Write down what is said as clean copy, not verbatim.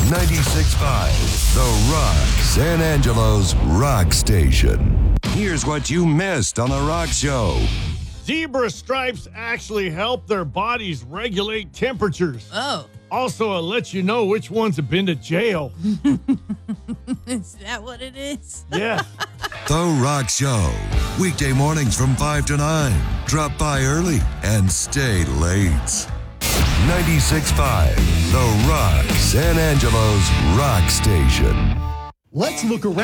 96.5, The Rock, San Angelo's rock station. Here's what you missed on The Rock Show. Zebra stripes actually help their bodies regulate temperatures. Oh. Also, it lets you know which ones have been to jail. Is that what it is? Yeah. The Rock Show. Weekday mornings from 5 to 9. Drop by early and stay late. 96.5, The Rock, San Angelo's rock station. Let's look around.